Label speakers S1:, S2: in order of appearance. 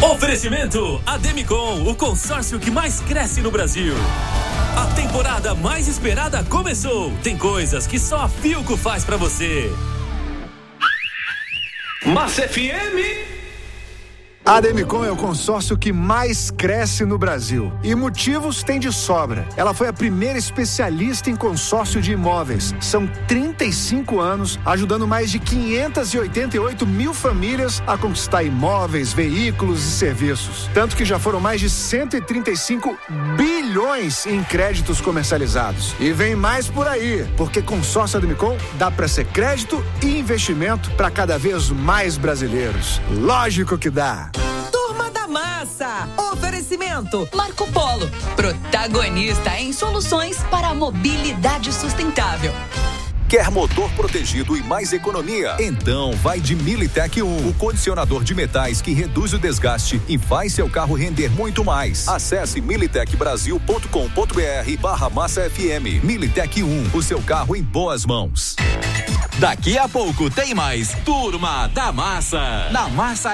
S1: Oferecimento Ademicon, o consórcio que mais cresce no Brasil. A temporada mais esperada começou. Tem coisas que só a Philco faz pra você. Massa FM.
S2: A Ademicon é o consórcio que mais cresce no Brasil. E motivos tem de sobra. Ela foi a primeira especialista em consórcio de imóveis. São 35 anos, ajudando mais de 588 mil famílias a conquistar imóveis, veículos e serviços. Tanto que já foram mais de 135 bilhões em créditos comercializados. E vem mais por aí, porque consórcio Ademicon dá para ser crédito e investimento para cada vez mais brasileiros. Lógico que dá.
S3: Turma da Massa. Oferecimento Marco Polo, protagonista em soluções para a mobilidade sustentável.
S4: Quer motor protegido e mais economia? Então vai de Militec 1, o condicionador de metais que reduz o desgaste e faz seu carro render muito mais. Acesse militecbrasil.com.br/Massa FM. Militec 1, o seu carro em boas mãos.
S5: Daqui a pouco tem mais Turma da Massa. Na Massa